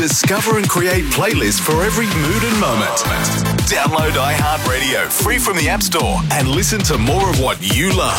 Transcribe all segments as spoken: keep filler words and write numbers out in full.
Discover and create playlists for every mood and moment. Download iHeartRadio free from the App Store and listen to more of what you love.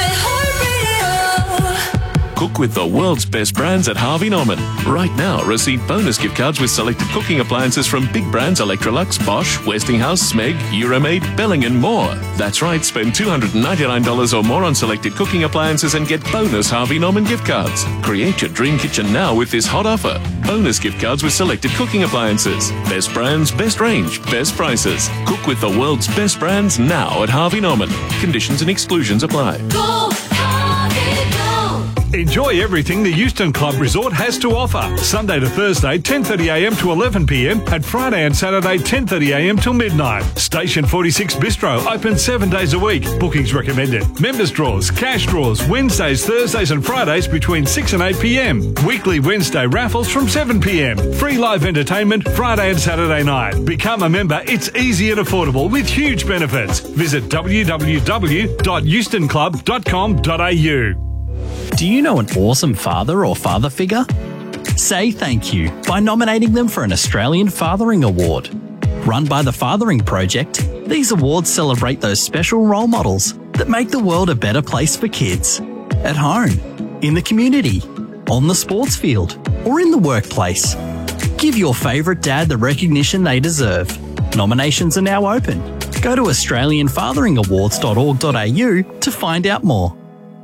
Cook with the world's best brands at Harvey Norman. Right now, receive bonus gift cards with selected cooking appliances from big brands Electrolux, Bosch, Westinghouse, Smeg, Euromaid, Belling and more. That's right, spend two hundred ninety-nine dollars or more on selected cooking appliances and get bonus Harvey Norman gift cards. Create your dream kitchen now with this hot offer. Bonus gift cards with selected cooking appliances. Best brands, best range, best prices. Cook with the world's best brands now at Harvey Norman. Conditions and exclusions apply. Go, Harvey, go. Enjoy everything the Euston Club Resort has to offer. Sunday to Thursday, ten thirty a m to eleven p m and Friday and Saturday, ten thirty a m till midnight. Station forty-six Bistro, open seven days a week. Bookings recommended. Members draws, cash draws, Wednesdays, Thursdays and Fridays between six and eight p m. Weekly Wednesday raffles from seven p m. Free live entertainment Friday and Saturday night. Become a member. It's easy and affordable with huge benefits. Visit w w w dot euston club dot com dot a u. Do you know an awesome father or father figure? Say thank you by nominating them for an Australian Fathering Award. Run by the Fathering Project, these awards celebrate those special role models that make the world a better place for kids. At home, in the community, on the sports field, or in the workplace. Give your favourite dad the recognition they deserve. Nominations are now open. Go to australian fathering awards dot org dot a u to find out more.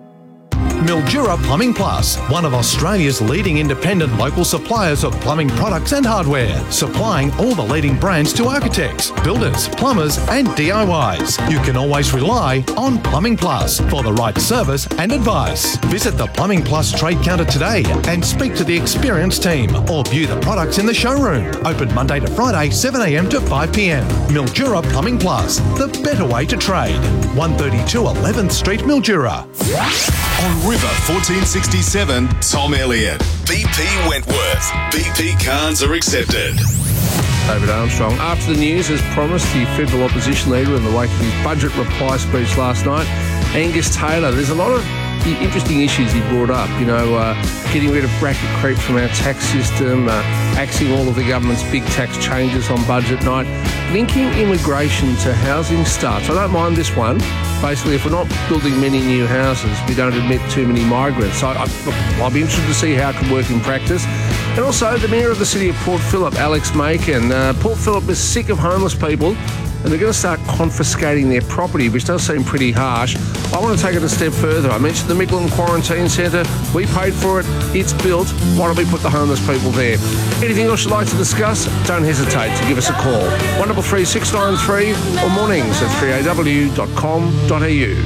Mildura Plumbing Plus, one of Australia's leading independent local suppliers of plumbing products and hardware, supplying all the leading brands to architects, builders, plumbers and D I Ys. You can always rely on Plumbing Plus for the right service and advice. Visit the Plumbing Plus trade counter today and speak to the experienced team or view the products in the showroom. Open Monday to Friday, seven a m to five p m. Mildura Plumbing Plus, the better way to trade. one thirty-two eleventh Street, Mildura. On River fourteen sixty-seven, Tom Elliott. B P Wentworth. B P cards are accepted. David Armstrong. After the news, as promised, the federal opposition leader in the wake of his budget reply speech last night, Angus Taylor. There's a lot of interesting issues he brought up, you know, uh, getting rid of bracket creep from our tax system, uh, axing all of the government's big tax changes on budget night, linking immigration to housing starts. I don't mind this one. Basically, if we're not building many new houses, we don't admit too many migrants. So I, I'll be interested to see how it can work in practice. And also, the Mayor of the City of Port Phillip, Alex Macon. Uh, Port Phillip is sick of homeless people, and they're going to start confiscating their property, which does seem pretty harsh. I want to take it a step further. I mentioned the Midland Quarantine Centre. We paid for it. It's built. Why don't we put the homeless people there? Anything else you'd like to discuss? Don't hesitate to give us a call. one three three six nine three or mornings at three a w dot com dot a u.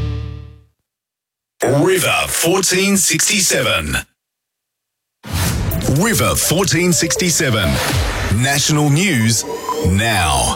River fourteen sixty-seven. River fourteen sixty-seven. National news now.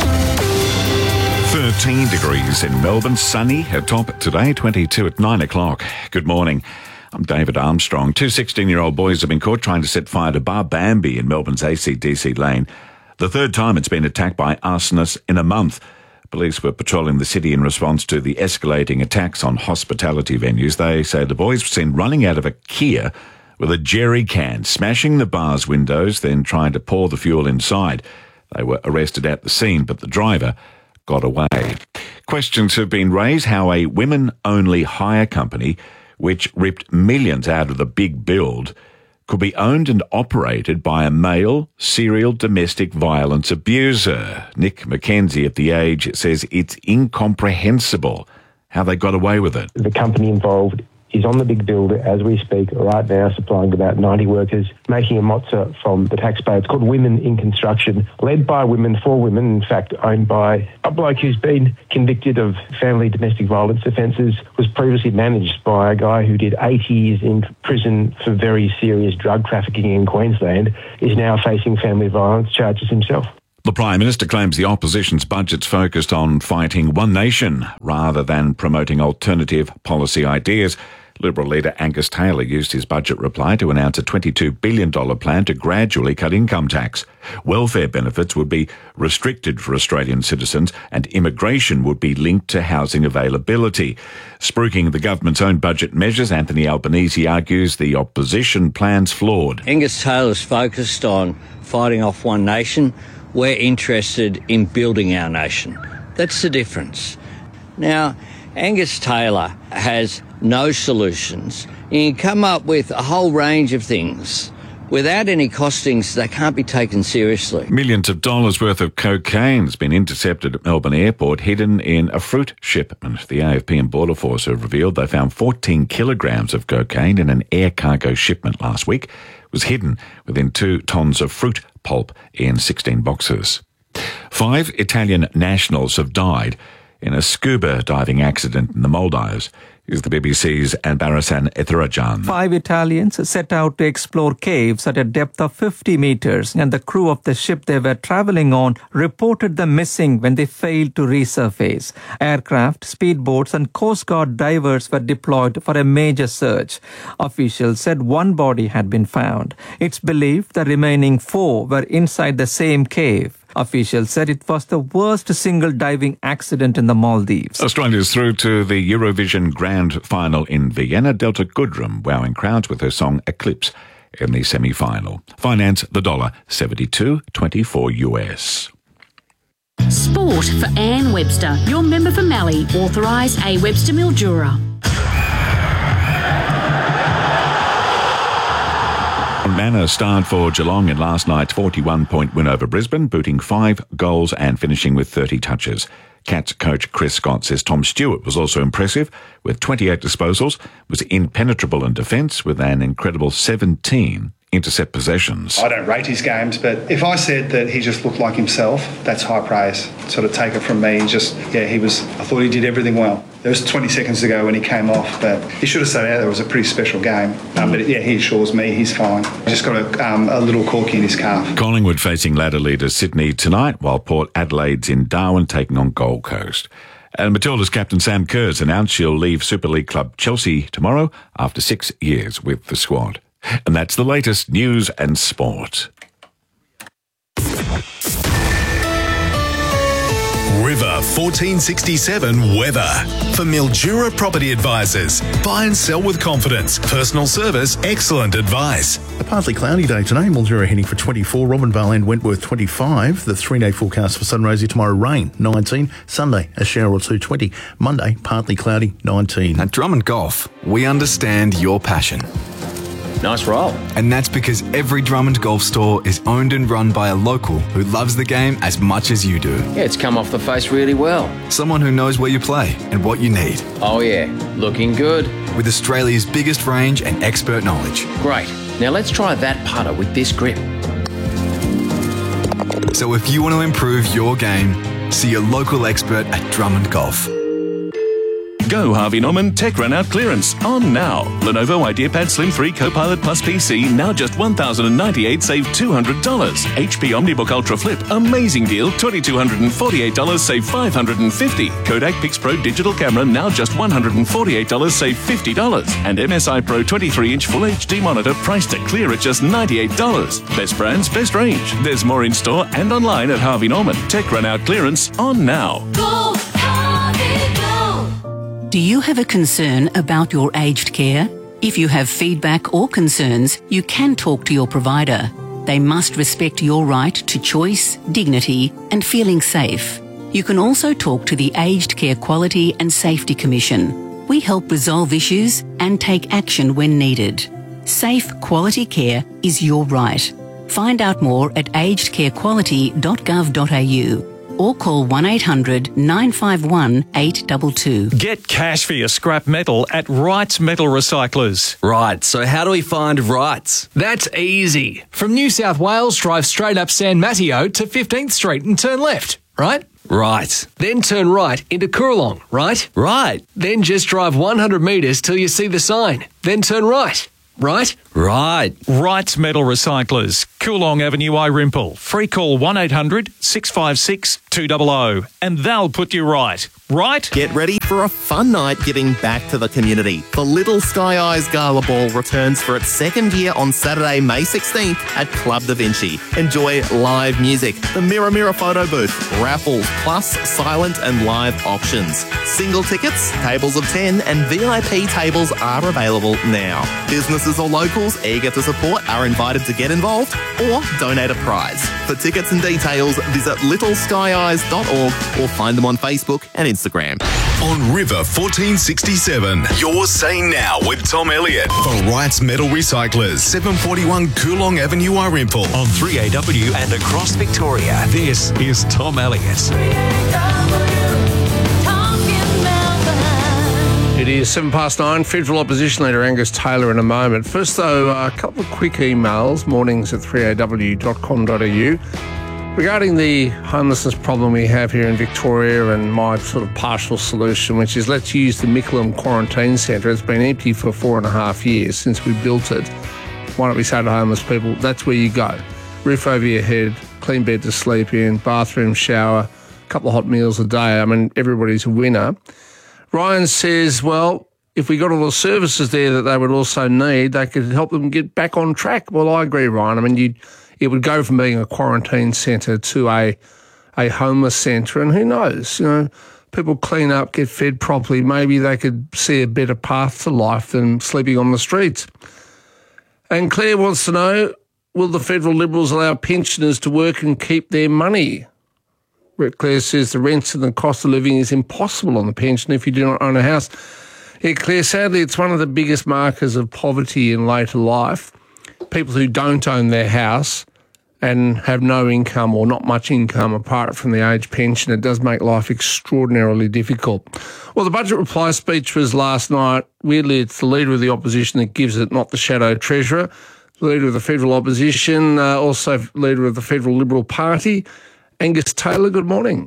thirteen degrees in Melbourne, sunny at top today, twenty-two at nine o'clock. Good morning. I'm David Armstrong. Two sixteen-year-old boys have been caught trying to set fire to Bar Bambi in Melbourne's A C D C lane. The third time it's been attacked by arsonists in a month. Police were patrolling the city in response to the escalating attacks on hospitality venues. They say the boys were seen running out of a Kia with a jerry can, smashing the bar's windows, then trying to pour the fuel inside. They were arrested at the scene, but the driver got away. Questions have been raised how a women-only hire company, which ripped millions out of the big build, could be owned and operated by a male serial domestic violence abuser. Nick McKenzie at The Age says it's incomprehensible how they got away with it. The company involved is on the big build as we speak right now, supplying about ninety workers, making a mozza from the taxpayer. It's called Women in Construction, led by women for women, in fact owned by a bloke who's been convicted of family domestic violence offences, was previously managed by a guy who did eight years in prison for very serious drug trafficking in Queensland, is now facing family violence charges himself. The Prime Minister claims the opposition's budget's focused on fighting one nation rather than promoting alternative policy ideas. Liberal leader Angus Taylor used his budget reply to announce a twenty-two billion dollars plan to gradually cut income tax. Welfare benefits would be restricted for Australian citizens and immigration would be linked to housing availability. Spruiking the government's own budget measures, Anthony Albanese argues the opposition plan's flawed. Angus Taylor's focused on fighting off one nation. We're interested in building our nation. That's the difference. Now, Angus Taylor has no solutions. He can come up with a whole range of things. Without any costings, they can't be taken seriously. Millions of dollars worth of cocaine has been intercepted at Melbourne Airport, hidden in a fruit shipment. The A F P and Border Force have revealed they found fourteen kilograms of cocaine in an air cargo shipment last week. It was hidden within two tonnes of fruit pulp in sixteen boxes. Five Italian nationals have died in a scuba diving accident in the Maldives. Here's the B B C's Anbarasan Ethirajan. Five Italians set out to explore caves at a depth of fifty metres, and the crew of the ship they were travelling on reported them missing when they failed to resurface. Aircraft, speedboats and Coast Guard divers were deployed for a major search. Officials said one body had been found. It's believed the remaining four were inside the same cave. Officials said it was the worst single diving accident in the Maldives. Australia's through to the Eurovision Grand Final in Vienna. Delta Goodrem wowing crowds with her song Eclipse in the semi-final. Finance the dollar, seventy-two twenty-four U S. Sport for Ann Webster, your member for Mallee, authorised A Webster Mildura. Manor starred for Geelong in last night's forty-one point win over Brisbane, booting five goals and finishing with thirty touches. Cats coach Chris Scott says Tom Stewart was also impressive with twenty-eight disposals, was impenetrable in defence with an incredible seventeen intercept possessions. I don't rate his games, but if I said that he just looked like himself, that's high praise. Sort of take it from me. Just, yeah, he was, I thought he did everything well. There was twenty seconds to go when he came off, but he should have stayed out. It was a pretty special game. Um, but yeah, he assures me he's fine. Just got a, um, a little corky in his calf. Collingwood facing ladder leader Sydney tonight, while Port Adelaide's in Darwin taking on Gold Coast. And Matilda's captain Sam Kerr's announced she'll leave Super League club Chelsea tomorrow after six years with the squad. And that's the latest news and sport. River fourteen sixty-seven weather. For Mildura Property Advisors. Buy and sell with confidence. Personal service, excellent advice. A partly cloudy day today. Mildura heading for twenty-four. Robinvale and Wentworth twenty-five. The three-day forecast for Sunraysia tomorrow, rain nineteen. Sunday, a shower or two twenty. Monday, partly cloudy nineteen. At Drummond Golf, we understand your passion. Nice roll. And that's because every Drummond Golf store is owned and run by a local who loves the game as much as you do. Yeah, it's come off the face really well. Someone who knows where you play and what you need. Oh yeah, looking good. With Australia's biggest range and expert knowledge. Great. Now let's try that putter with this grip. So if you want to improve your game, see your local expert at Drummond Golf. Go Harvey Norman Tech Run Out clearance on now. Lenovo IdeaPad Slim three Copilot Plus P C now just one thousand ninety-eight dollars, save two hundred dollars. H P OmniBook Ultra Flip, amazing deal, two thousand two hundred forty-eight dollars, save five hundred fifty dollars. Kodak PixPro Digital Camera now just one hundred forty-eight dollars, save fifty dollars. And M S I Pro twenty-three inch Full H D monitor priced to clear at just ninety-eight dollars. Best brands, best range. There's more in store and online at Harvey Norman. Tech Run Out clearance on now. Go, Harvey, go! Do you have a concern about your aged care? If you have feedback or concerns, you can talk to your provider. They must respect your right to choice, dignity, and feeling safe. You can also talk to the Aged Care Quality and Safety Commission. We help resolve issues and take action when needed. Safe, quality care is your right. Find out more at aged care quality dot gov dot a u. or call one eight hundred nine five one eight two two. Get cash for your scrap metal at Wrights Metal Recyclers. Right, so how do we find Wrights? That's easy. From New South Wales, drive straight up San Mateo to fifteenth Street and turn left, right? Right. Then turn right into Coorong, right? Right. Then just drive one hundred metres till you see the sign. Then turn right. Right? Right. Wrights Metal Recyclers, Coolong Avenue, Irimple. Free call one eight hundred six five six two zero zero and they'll put you right. right? Get ready for a fun night giving back to the community. The Little Sky Eyes Gala Ball returns for its second year on Saturday, May sixteenth at Club Da Vinci. Enjoy live music, the Mirror Mirror photo booth, raffles, plus silent and live auctions. Single tickets, tables of ten and V I P tables are available now. Businesses or locals eager to support are invited to get involved or donate a prize. For tickets and details, visit little sky eyes dot org or find them on Facebook and Instagram. On River fourteen sixty-seven, you're saying now with Tom Elliott for Wrights Metal Recyclers, seven forty-one Coolong Avenue, Irimple. On three A W and across Victoria, this is Tom Elliott. It is seven past nine. Federal Opposition Leader Angus Taylor in a moment. First, though, a couple of quick emails, mornings at three A W dot com dot a u. Regarding the homelessness problem we have here in Victoria and my sort of partial solution, which is let's use the Mickleham Quarantine Centre. It's been empty for four and a half years since we built it. Why don't we say to homeless people, that's where you go. Roof over your head, clean bed to sleep in, bathroom, shower, a couple of hot meals a day. I mean, everybody's a winner. Ryan says, well, if we got all the services there that they would also need, they could help them get back on track. Well, I agree, Ryan. I mean, you'd it would go from being a quarantine centre to a a homeless centre, and who knows, you know, people clean up, get fed properly, maybe they could see a better path to life than sleeping on the streets. And Claire wants to know, will the federal Liberals allow pensioners to work and keep their money? Claire says the rents and the cost of living is impossible on the pension if you do not own a house. Yeah, Claire, sadly, it's one of the biggest markers of poverty in later life. People who don't own their house and have no income or not much income apart from the age pension, it does make life extraordinarily difficult. Well, the budget reply speech was last night. Weirdly, it's the Leader of the Opposition that gives it, not the Shadow Treasurer. The Leader of the Federal Opposition, uh, also Leader of the Federal Liberal Party. Angus Taylor, good morning.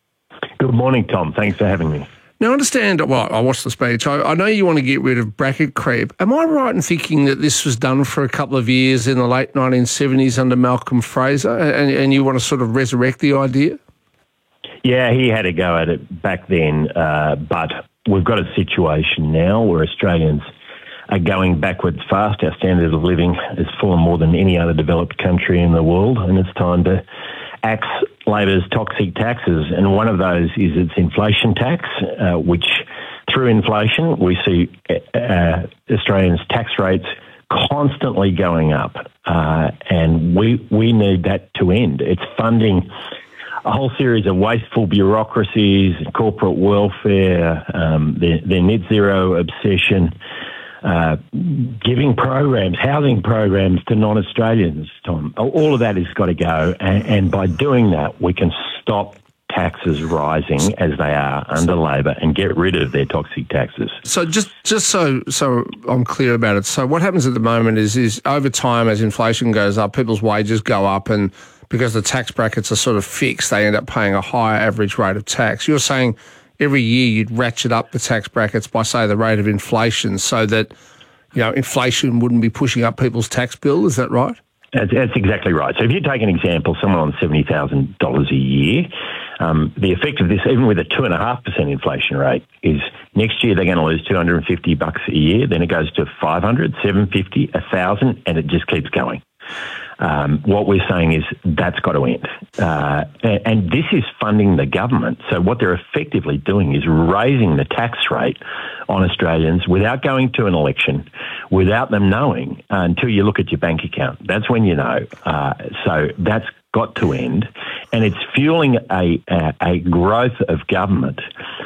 Good morning, Tom. Thanks for having me. Now, I understand, well, I watched the speech. I, I know you want to get rid of bracket creep. Am I right in thinking that this was done for a couple of years in the late nineteen seventies under Malcolm Fraser, and, and you want to sort of resurrect the idea? Yeah, he had a go at it back then, uh, but we've got a situation now where Australians are going backwards fast. Our standard of living has fallen more than any other developed country in the world, and it's time to axe Labor's toxic taxes, and one of those is its inflation tax, uh, which through inflation we see uh, Australians' tax rates constantly going up, uh, and we we need that to end. It's funding a whole series of wasteful bureaucracies, corporate welfare, um, their, their net zero obsession, uh, giving programs, housing programs to non-Australians, Tom. All of that has got to go, and, and by doing that, we can stop taxes rising as they are under Labor and get rid of their toxic taxes. So just just so so I'm clear about it. So what happens at the moment is is over time, as inflation goes up, people's wages go up, and because the tax brackets are sort of fixed, they end up paying a higher average rate of tax. You're saying every year you'd ratchet up the tax brackets by, say, the rate of inflation so that, you know, inflation wouldn't be pushing up people's tax bill. Is that right? That's, that's exactly right. So if you take an example, someone on seventy thousand dollars a year, um, the effect of this, even with a two point five percent inflation rate, is next year they're going to lose two hundred fifty bucks a year. Then it goes to five hundred, seven fifty, one thousand, and it just keeps going. Um, what we're saying is that's got to end. Uh, and, and this is funding the government. So what they're effectively doing is raising the tax rate on Australians without going to an election, without them knowing, uh, until you look at your bank account. That's when you know. Uh, so that's got to end. And it's fueling a, a, a growth of government,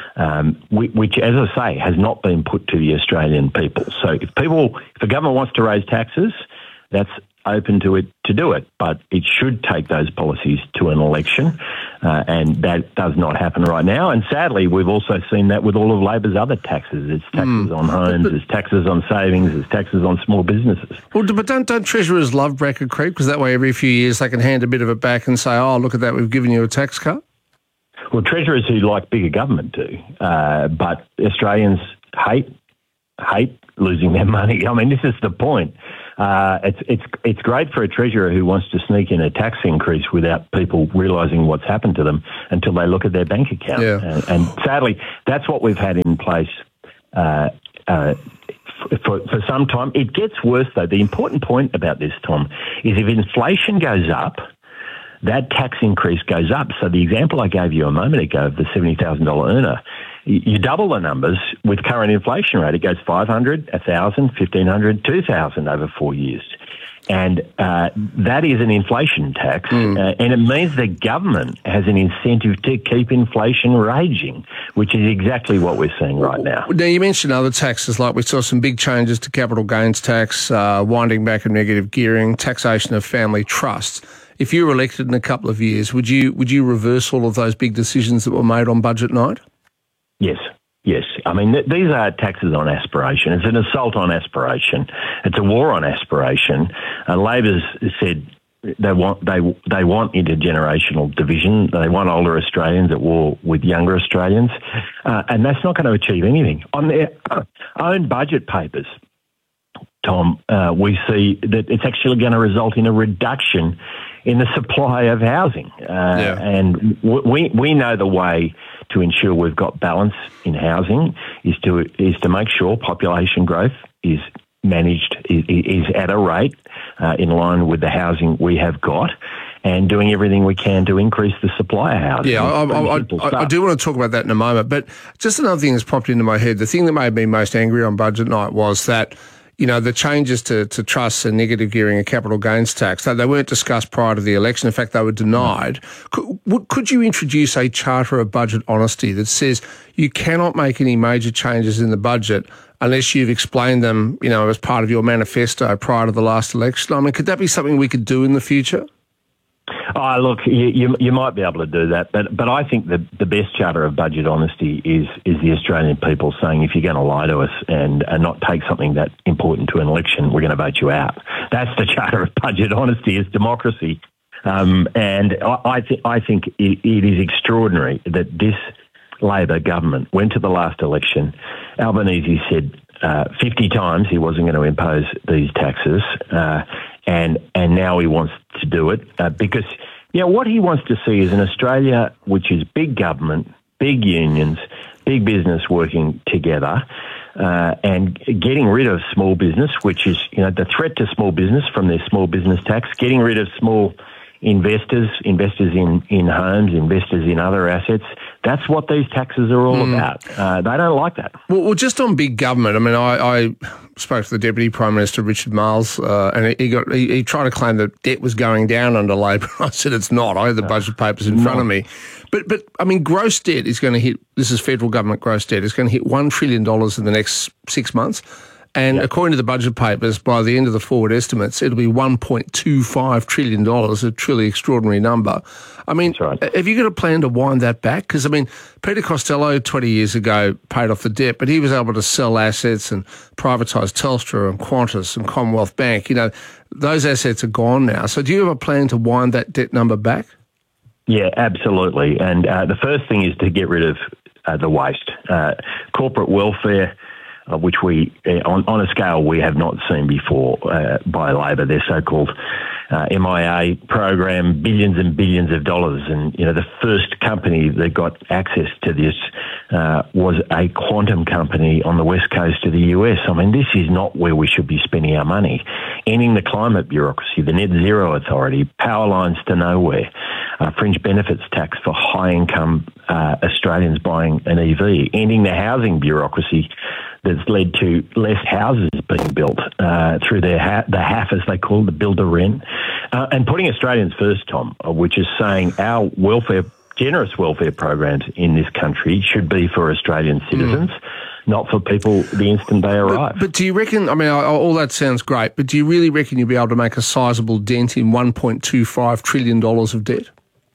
um, which, which, as I say, has not been put to the Australian people. So if people, if the government wants to raise taxes, that's open to it to do it, but it should take those policies to an election, uh, and that does not happen right now. And sadly, we've also seen that with all of Labor's other taxes. It's taxes mm. on homes, but, it's taxes on savings, it's taxes on small businesses. Well, but don't, don't treasurers love bracket creep? Because that way every few years they can hand a bit of it back and say, oh, look at that, we've given you a tax cut. Well, treasurers who like bigger government do, uh, but Australians hate hate losing their money. I mean, this is the point. Uh, it's it's it's great for a treasurer who wants to sneak in a tax increase without people realising what's happened to them until they look at their bank account. Yeah. And, and sadly, that's what we've had in place uh, uh, for, for some time. It gets worse, though. The important point about this, Tom, is if inflation goes up, that tax increase goes up. So the example I gave you a moment ago of the seventy thousand dollars earner, you double the numbers with current inflation rate. It goes five hundred, one thousand, fifteen hundred, two thousand over four years. And uh, that is an inflation tax. Mm. Uh, and it means the government has an incentive to keep inflation raging, which is exactly what we're seeing right now. Now, you mentioned other taxes, like we saw some big changes to capital gains tax, uh, winding back of negative gearing, taxation of family trusts. If you were elected in a couple of years, would you would you reverse all of those big decisions that were made on budget night? Yes, yes. I mean, th- these are taxes on aspiration. It's an assault on aspiration. It's a war on aspiration. Uh, Labor's said they want they they want intergenerational division. They want older Australians at war with younger Australians, uh, and that's not going to achieve anything. On their own budget papers, Tom, uh, we see that it's actually going to result in a reduction in the supply of housing. Uh, yeah. And w- we we know the way to ensure we've got balance in housing is to is to make sure population growth is managed, is, is at a rate uh, in line with the housing we have got, and doing everything we can to increase the supply of housing. Yeah, I, I, I, I do want to talk about that in a moment, but just another thing that's popped into my head, the thing that made me most angry on budget night was that, you know, the changes to, to trusts and negative gearing and capital gains tax, they, they weren't discussed prior to the election. In fact, they were denied. Could, could you introduce a charter of budget honesty that says you cannot make any major changes in the budget unless you've explained them, you know, as part of your manifesto prior to the last election? I mean, could that be something we could do in the future? Oh, look, you, you you might be able to do that, but but I think the the best charter of budget honesty is is the Australian people saying, if you're going to lie to us and, and not take something that important to an election, we're going to vote you out. That's the charter of budget honesty, is democracy. Um, and I I, th- I think it, it is extraordinary that this Labor government went to the last election. Albanese said uh, fifty times he wasn't going to impose these taxes, uh, and and now he wants to do it uh, because, you know, what he wants to see is an Australia which is big government, big unions, big business working together, uh, and getting rid of small business, which is, you know, the threat to small business from their small business tax, getting rid of small investors, investors in, in homes, investors in other assets. That's what these taxes are all mm. about. Uh, they don't like that. Well, well, just on big government, I mean, I, I spoke to the Deputy Prime Minister, Richard Marles, uh, and he got he, he tried to claim that debt was going down under Labor. I said it's not. I had the budget papers in no. front of me. But, but I mean, gross debt is going to hit, this is federal government gross debt, it's going to hit one trillion dollars in the next six months. And yep. according to the budget papers, by the end of the forward estimates, it'll be one point two five trillion dollars, a truly extraordinary number. I mean, right. have you got a plan to wind that back? Because, I mean, Peter Costello twenty years ago paid off the debt, but he was able to sell assets and privatise Telstra and Qantas and Commonwealth Bank. You know, those assets are gone now. So do you have a plan to wind that debt number back? Yeah, absolutely. And uh, the first thing is to get rid of uh, the waste. Uh, corporate welfare, Uh, which we, uh, on, on a scale we have not seen before uh, by Labor, their so-called uh, M I A program, billions and billions of dollars. And, you know, the first company that got access to this uh, was a quantum company on the west coast of the U S. I mean, this is not where we should be spending our money. Ending the climate bureaucracy, the net zero authority, power lines to nowhere, uh, fringe benefits tax for high-income uh, Australians buying an E V, ending the housing bureaucracy that's led to less houses being built uh, through their ha- the H A F, as they call it, the build-to-rent, uh, and putting Australians first, Tom, uh, which is saying our welfare, generous welfare programs in this country should be for Australian citizens, mm. not for people the instant they arrive. But, but do you reckon, I mean, all that sounds great, but do you really reckon you'll be able to make a sizable dent in one point two five trillion dollars of debt?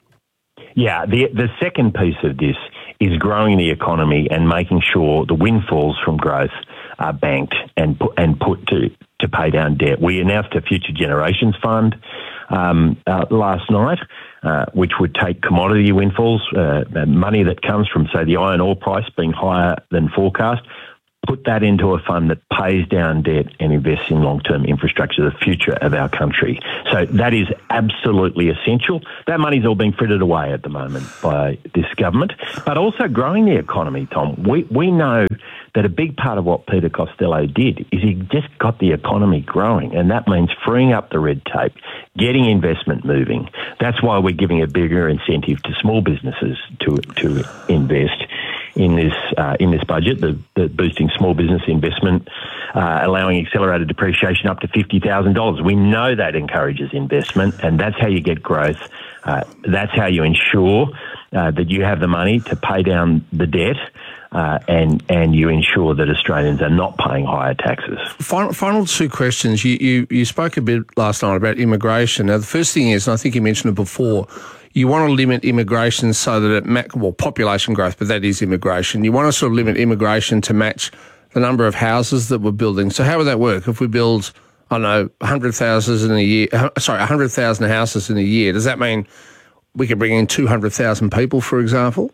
Yeah, the the second piece of this is growing the economy and making sure the windfalls from growth are banked and put, and put to, to pay down debt. We announced a Future Generations Fund um, uh, last night, uh, which would take commodity windfalls, uh, money that comes from, say, the iron ore price being higher than forecast, put that into a fund that pays down debt and invests in long-term infrastructure, the future of our country. So that is absolutely essential. That money's all being frittered away at the moment by this government, but also growing the economy, Tom. We, we know that a big part of what Peter Costello did is he just got the economy growing, and that means freeing up the red tape, getting investment moving. That's why we're giving a bigger incentive to small businesses to to invest in this uh, in this budget, the, the boosting small business investment, uh, allowing accelerated depreciation up to fifty thousand dollars. We know that encourages investment, and that's how you get growth. Uh, that's how you ensure uh, that you have the money to pay down the debt. Uh, and and you ensure that Australians are not paying higher taxes. Final, final two questions. You, you you spoke a bit last night about immigration. Now, the first thing is, and I think you mentioned it before, you want to limit immigration so that it, ma- well, population growth, but that is immigration. You want to sort of limit immigration to match the number of houses that we're building. So how would that work? If we build, I don't know, one hundred thousand in a year, sorry, one hundred thousand houses in a year, does that mean we could bring in two hundred thousand people, for example?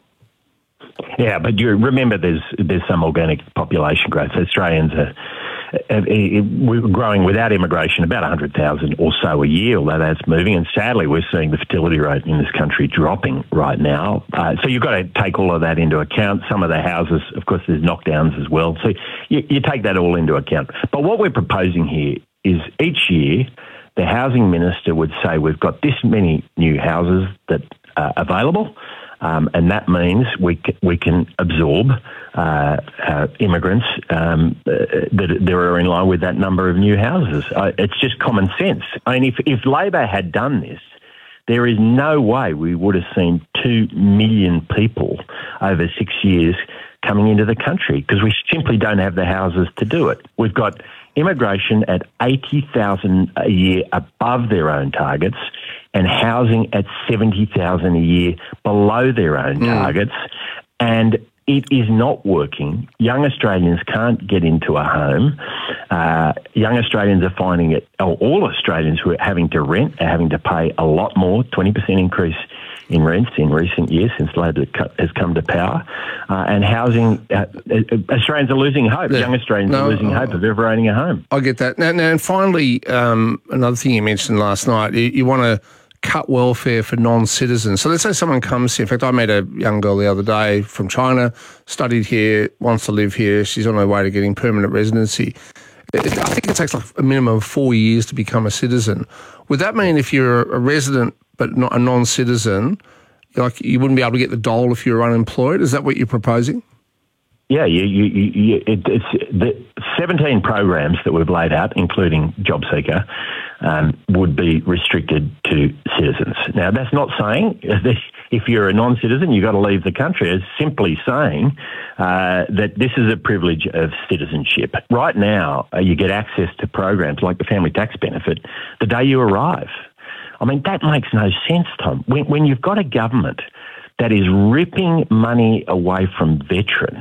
Yeah, but you remember there's there's some organic population growth. Australians are, are, are we're growing without immigration about one hundred thousand or so a year, although that's moving. And sadly, we're seeing the fertility rate in this country dropping right now. Uh, so you've got to take all of that into account. Some of the houses, of course, there's knockdowns as well. So you, you take that all into account. But what we're proposing here is each year the housing minister would say we've got this many new houses that are available. Um, and that means we c- we can absorb uh, uh, immigrants um, uh, that, that are in line with that number of new houses. Uh, it's just common sense. I mean, if, if Labor had done this, there is no way we would have seen two million people over six years coming into the country because we simply don't have the houses to do it. We've got immigration at eighty thousand a year above their own targets and housing at seventy thousand a year below their own mm. targets. And it is not working. Young Australians can't get into a home. Uh, young Australians are finding it, or all Australians who are having to rent are having to pay a lot more, twenty percent increase in rents in recent years since Labor has come to power. Uh, and housing, uh, Australians are losing hope. Yeah. Young Australians no, are losing uh, hope of ever owning a home. I get that. Now, now and finally, um, another thing you mentioned last night, you, you want to cut welfare for non-citizens. So let's say someone comes here. In fact, I met a young girl the other day from China, studied here, wants to live here. She's on her way to getting permanent residency. I think it takes like a minimum of four years to become a citizen. Would that mean if you're a resident but not a non-citizen, like you wouldn't be able to get the dole if you're unemployed? Is that what you're proposing? Yeah, you, you, you, it, it's the seventeen programs that we've laid out, including JobSeeker, um, would be restricted to citizens. Now, that's not saying that if you're a non-citizen, you've got to leave the country. It's simply saying uh, that this is a privilege of citizenship. Right now, uh, you get access to programs like the family tax benefit the day you arrive. I mean, that makes no sense, Tom. When, when you've got a government that is ripping money away from veterans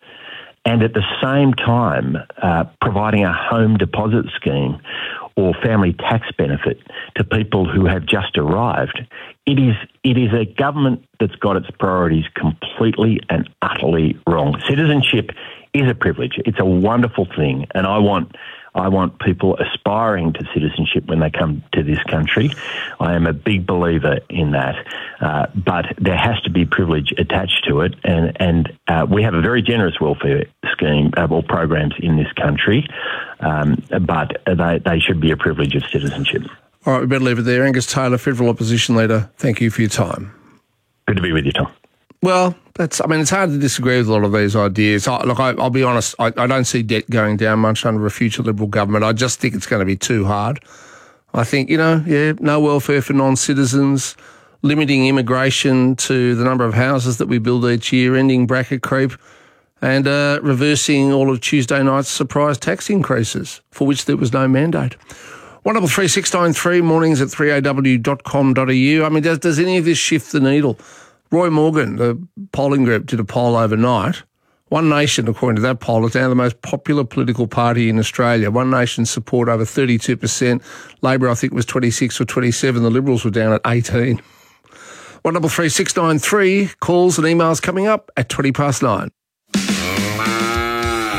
and at the same time uh, providing a home deposit scheme or family tax benefit to people who have just arrived, it is it is a government that's got its priorities completely and utterly wrong. Citizenship is a privilege. It's a wonderful thing, and I want I want people aspiring to citizenship when they come to this country. I am a big believer in that, uh, but there has to be privilege attached to it, and and uh, we have a very generous welfare scheme uh, or programs in this country, um, but they they should be a privilege of citizenship. All right, we better leave it there. Angus Taylor, Federal Opposition Leader, thank you for your time. Good to be with you, Tom. Well, that's. I mean, it's hard to disagree with a lot of these ideas. I, look, I, I'll be honest, I, I don't see debt going down much under a future Liberal government. I just think it's going to be too hard. I think, you know, yeah, no welfare for non-citizens, limiting immigration to the number of houses that we build each year, ending bracket creep, and uh, reversing all of Tuesday night's surprise tax increases, for which there was no mandate. one double three six nine three, mornings at three a w dot com dot a u. I mean, does, does any of this shift the needle? Roy Morgan, the polling group, did a poll overnight. One Nation, according to that poll, is now the most popular political party in Australia. One Nation's support over thirty-two percent. Labor, I think, was twenty-six or twenty-seven. The Liberals were down at eighteen. one double three six nine three, calls and emails coming up at twenty past nine.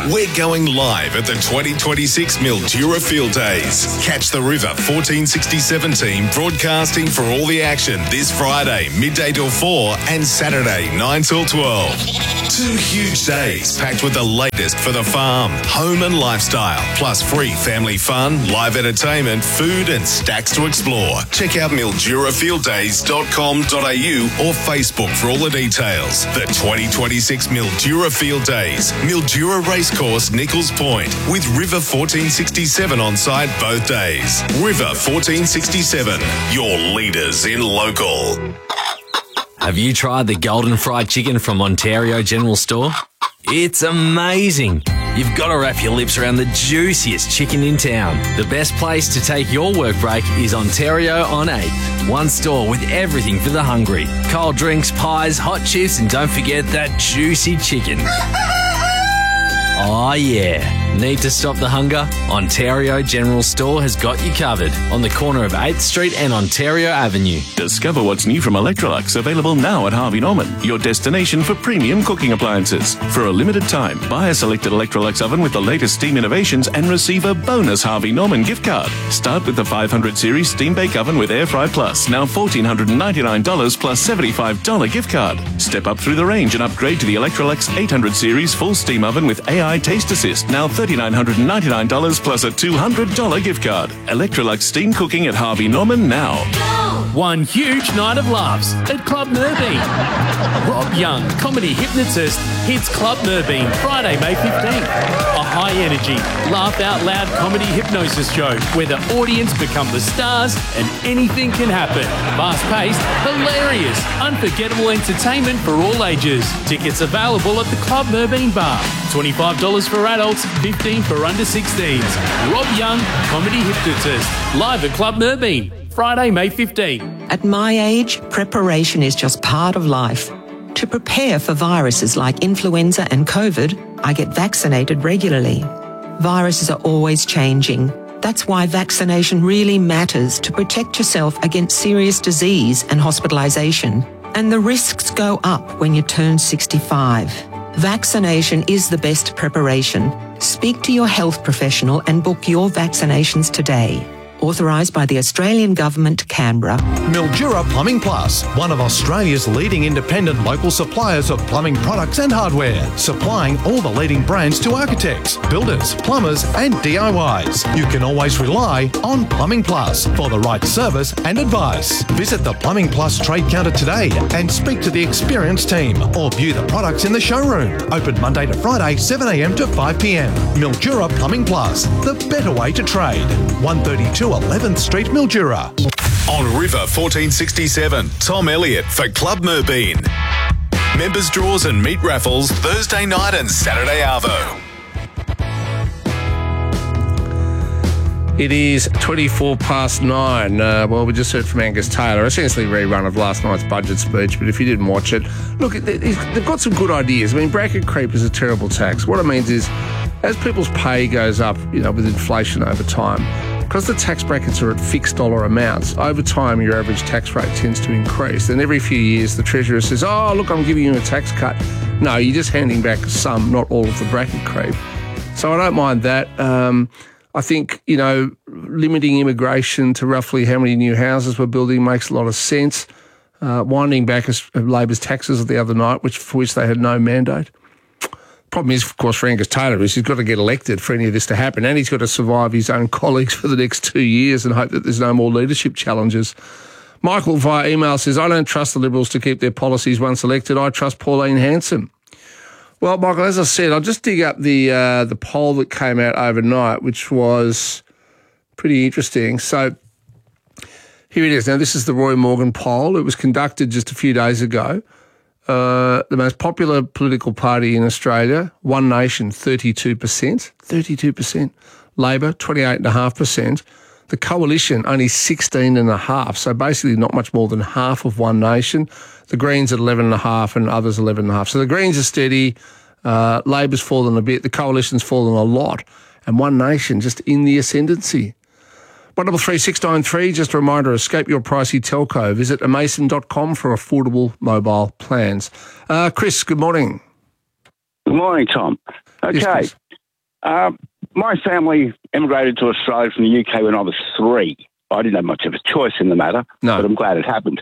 We're going live at the twenty twenty-six Mildura Field Days. Catch the River fourteen sixty-seven team broadcasting for all the action this Friday, midday till four and Saturday, nine till twelve. Two huge days packed with the latest for the farm, home and lifestyle, plus free family fun, live entertainment, food and stacks to explore. Check out mildura field days dot com dot a u or Facebook for all the details. The twenty twenty-six Mildura Field Days, Mildura Racecourse, Nichols Point, with River fourteen sixty-seven on site both days. River fourteen sixty-seven, your leaders in local. Have you tried the golden fried chicken from Ontario General Store? It's amazing. You've got to wrap your lips around the juiciest chicken in town. The best place to take your work break is Ontario on eighth. One store with everything for the hungry. Cold drinks, pies, hot chips, and don't forget that juicy chicken. Oh yeah. Need to stop the hunger? Ontario General Store has got you covered on the corner of eighth Street and Ontario Avenue. Discover what's new from Electrolux, available now at Harvey Norman, your destination for premium cooking appliances. For a limited time, buy a selected Electrolux oven with the latest steam innovations and receive a bonus Harvey Norman gift card. Start with the five hundred series Steam Bake Oven with Air Fry Plus, now one thousand four hundred ninety-nine dollars plus seventy-five dollars gift card. Step up through the range and upgrade to the Electrolux eight hundred series Full Steam Oven with A I Taste Assist, now three thousand nine hundred ninety-nine dollars plus a two hundred dollars gift card. Electrolux Steam Cooking at Harvey Norman now. One huge night of laughs at Club Merbeen. Rob Young, comedy hypnotist, hits Club Merbeen Friday, May fifteenth. A high-energy, laugh-out-loud comedy hypnosis show where the audience become the stars and anything can happen. Fast-paced, hilarious, unforgettable entertainment for all ages. Tickets available at the Club Merbeen Bar. twenty-five dollars for adults, fifteen dollars for under sixteens. Rob Young, comedy hypnotist, live at Club Merbeen. Friday, May fifteenth. At my age, preparation is just part of life. To prepare for viruses like influenza and COVID, I get vaccinated regularly. Viruses are always changing. That's why vaccination really matters to protect yourself against serious disease and hospitalisation. And the risks go up when you turn sixty-five. Vaccination is the best preparation. Speak to your health professional and book your vaccinations today. Authorised by the Australian Government, Canberra. Mildura Plumbing Plus, one of Australia's leading independent local suppliers of plumbing products and hardware, supplying all the leading brands to architects, builders, plumbers and D I Ys. You can always rely on Plumbing Plus for the right service and advice. Visit the Plumbing Plus trade counter today and speak to the experienced team or view the products in the showroom. Open Monday to Friday, seven a m to five p m. Mildura Plumbing Plus, the better way to trade. one thirty-two eleventh Street, Mildura. On River fourteen sixty-seven, Tom Elliott for Club Merbeen. Members draws and meat raffles Thursday night and Saturday arvo. It is twenty-four past nine. Uh, well, we just heard from Angus Taylor, essentially a rerun of last night's budget speech, but if you didn't watch it, look, they've got some good ideas. I mean, bracket creep is a terrible tax. What it means is, as people's pay goes up, you know, with inflation over time, because the tax brackets are at fixed dollar amounts, over time your average tax rate tends to increase. Then every few years the Treasurer says, oh, look, I'm giving you a tax cut. No, you're just handing back some, not all of the bracket creep. So I don't mind that. Um, I think, you know, limiting immigration to roughly how many new houses we're building makes a lot of sense. Uh, winding back Labor's taxes the other night, which for which they had no mandate. Problem is, of course, for Angus Taylor is he's got to get elected for any of this to happen, and he's got to survive his own colleagues for the next two years and hope that there's no more leadership challenges. Michael via email says, I don't trust the Liberals to keep their policies once elected. I trust Pauline Hanson. Well, Michael, as I said, I'll just dig up the uh, the poll that came out overnight, which was pretty interesting. So here it is. Now, this is the Roy Morgan poll. It was conducted just a few days ago. Uh, the most popular political party in Australia, One Nation, thirty-two percent. thirty-two percent. Labor, twenty-eight point five percent. The Coalition, only sixteen point five percent. So basically not much more than half of One Nation. The Greens at eleven point five percent and others eleven point five percent. So the Greens are steady. Uh, Labor's fallen a bit. The Coalition's fallen a lot. And One Nation just in the ascendancy. one double three six nine three, just a reminder, escape your pricey telco. Visit amason dot com for affordable mobile plans. Uh, Chris, good morning. Good morning, Tom. Okay, Yes, Uh, my family emigrated to Australia from the U K when I was three. I didn't have much of a choice in the matter, No. but I'm glad it happened.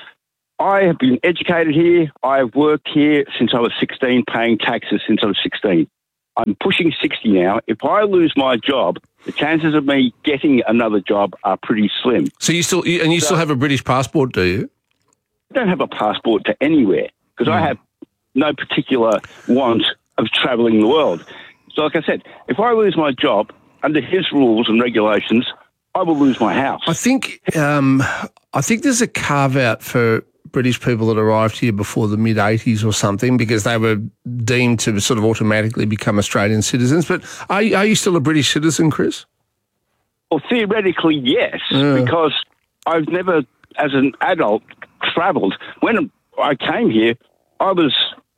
I have been educated here. I have worked here since I was sixteen, paying taxes since I was sixteen. I'm pushing sixty now. If I lose my job, the chances of me getting another job are pretty slim. So you still, you, and you So- still have a British passport, do you? I don't have a passport to anywhere because I have no particular want of travelling the world. So like I said, if I lose my job under his rules and regulations, I will lose my house. I think um, I think there's a carve out for British people that arrived here before the mid eighties or something because they were deemed to sort of automatically become Australian citizens. But are, you- are you still a British citizen, Chris? Well, theoretically, yes, Yeah. because I've never, as an adult, travelled. When I came here, I was,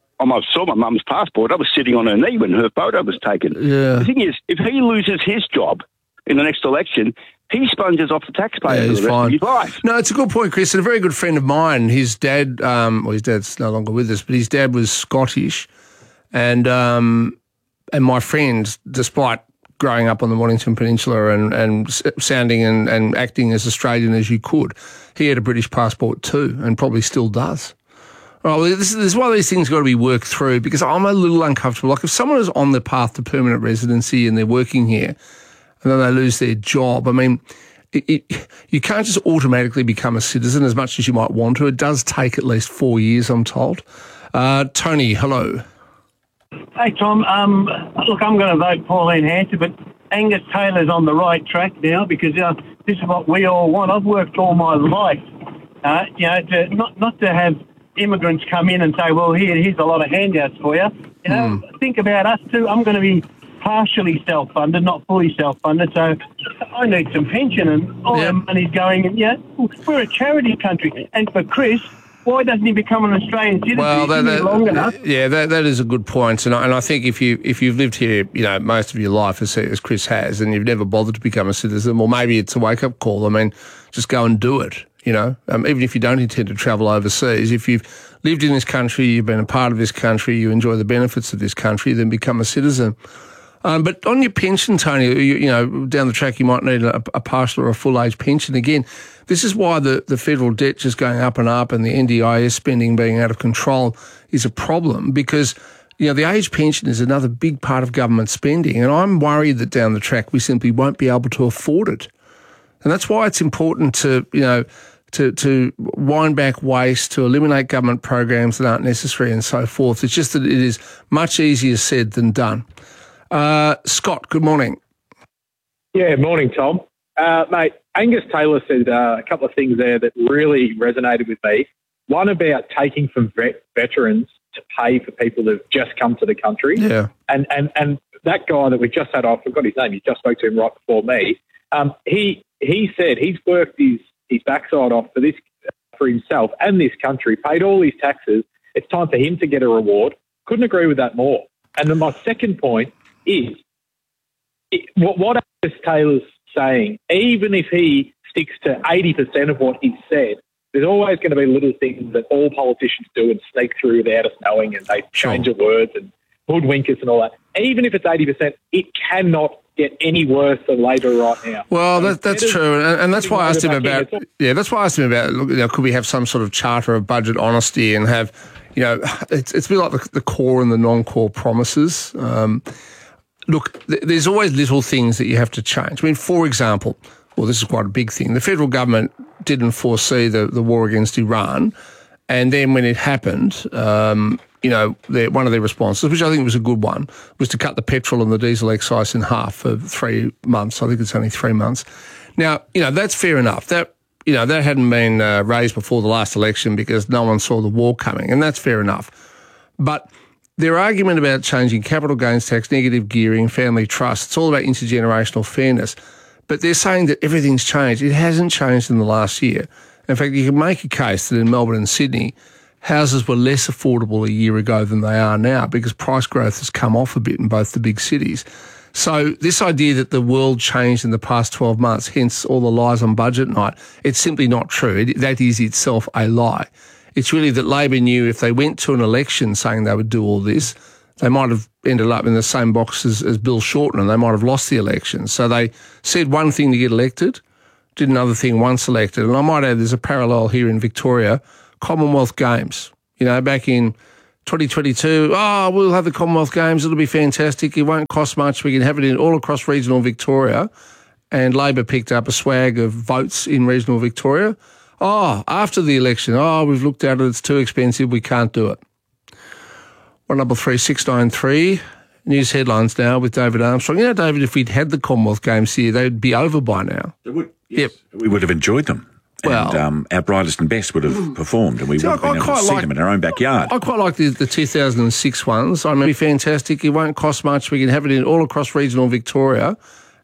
I saw my mum's passport. I was sitting on her knee when her photo was taken. Yeah. The thing is, if he loses his job in the next election, he sponges off the taxpayer Yeah, for he's the rest fine. of his life. No, it's a good point, Chris. And a very good friend of mine, his dad, um, well, his dad's no longer with us, but his dad was Scottish. And um, and my friend, despite growing up on the Mornington Peninsula and, and s- sounding and, and acting as Australian as you could, he had a British passport too and probably still does. All right, well, this, this is why these things got to be worked through because I'm a little uncomfortable. Like if someone is on the path to permanent residency and they're working here and then they lose their job, I mean, it, it, you can't just automatically become a citizen as much as you might want to. It does take at least four years, I'm told. Uh, Tony, hello. Hey, Tom. Um, look, I'm going to vote Pauline Hanson, but Angus Taylor's on the right track now because uh, this is what we all want. I've worked all my life, uh, you know, to not not to have immigrants come in and say, well, here, here's a lot of handouts for you. You know, Hmm. think about us too. I'm going to be partially self-funded, not fully self-funded, so I need some pension and all our money's going, and, yeah, we're a charity country. And for Chris, why doesn't he become an Australian citizen? Well, He's that, been here long enough. that, yeah, that that is a good point, and I, and I think if you if you've lived here, you know, most of your life as as Chris has, and you've never bothered to become a citizen, well, maybe it's a wake up call. I mean, just go and do it. You know, um, even if you don't intend to travel overseas, if you've lived in this country, you've been a part of this country, you enjoy the benefits of this country, then become a citizen. Um, but on your pension, Tony, you, you know, down the track you might need a, a partial or a full age pension. Again, this is why the, the federal debt just going up and up and the N D I S spending being out of control is a problem because, you know, the age pension is another big part of government spending. And I'm worried that down the track we simply won't be able to afford it. And that's why it's important to, you know, to, to wind back waste, to eliminate government programs that aren't necessary and so forth. It's just that it is much easier said than done. Uh, Scott, good morning. Yeah, morning, Tom. Uh, mate, Angus Taylor said uh, a couple of things there that really resonated with me. One about taking from vet- veterans to pay for people that have just come to the country. Yeah. And, and, and that guy that we just had, I forgot his name, you just spoke to him right before me. Um, he he said he's worked his, his backside off for this for himself and this country, paid all his taxes. It's time for him to get a reward. Couldn't agree with that more. And then my second point is it, what, what Angus Taylor's saying, even if he sticks to eighty percent of what he said, there's always going to be little things that all politicians do and sneak through without us knowing, and they change the words and hoodwink us and all that. Even if it's eighty percent, it cannot get any worse than Labor right now. Well, So that, that's instead of true, and, and that's why I asked him putting it about. back in, Yeah, that's why I asked him about. Look, you know, could we have some sort of charter of budget honesty and have, you know, it's it's a bit like the, the core and the non-core promises. Um, look, th- there's always little things that you have to change. I mean, for example, well, this is quite a big thing. The federal government didn't foresee the, the war against Iran, and then when it happened, um, you know, their, one of their responses, which I think was a good one, was to cut the petrol and the diesel excise in half for three months. I think it's only three months. Now, you know, that's fair enough. That, you know, that hadn't been uh, raised before the last election because no one saw the war coming, and that's fair enough. But their argument about changing capital gains tax, negative gearing, family trust, it's all about intergenerational fairness. But they're saying that everything's changed. It hasn't changed in the last year. In fact, you can make a case that in Melbourne and Sydney, houses were less affordable a year ago than they are now because price growth has come off a bit in both the big cities. So this idea that the world changed in the past twelve months, hence all the lies on budget night, it's simply not true. It, that is itself a lie. It's really that Labor knew if they went to an election saying they would do all this, they might have ended up in the same box as, as Bill Shorten and they might have lost the election. So they said one thing to get elected, did another thing once elected. And I might add there's a parallel here in Victoria, Commonwealth Games. You know, back in twenty twenty-two, oh, we'll have the Commonwealth Games, it'll be fantastic, it won't cost much, we can have it in all across regional Victoria. And Labor picked up a swag of votes in regional Victoria. Oh, after the election, oh, we've looked at it, it's too expensive, we can't do it. one double three six nine three, news headlines now with David Armstrong. You know, David, if we'd had the Commonwealth Games here, they'd be over by now. They would, yes. Yep. We would have enjoyed them. Well, and um, our brightest and best would have performed and we would have been able to see like, them in our own backyard. I quite like the, the two thousand six ones. I mean, it'd be fantastic. It won't cost much. We can have it in all across regional Victoria.